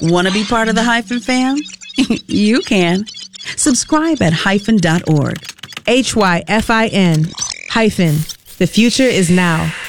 Want to be part of the Hyphen fam? You can. Subscribe at hyphen.org. HYFIN. Hyphen. The future is now.